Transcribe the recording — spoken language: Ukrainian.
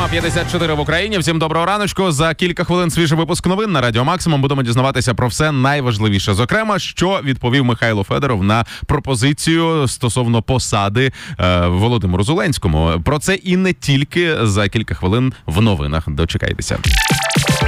7:54 в Україні. Всім доброго раночку. За кілька хвилин свіжий випуск новин на Радіо Максимум. Будемо дізнаватися про все найважливіше. Зокрема, що відповів Михайло Федоров на пропозицію стосовно посади Володимиру Зеленському. Про це і не тільки за кілька хвилин в новинах. Дочекайтеся.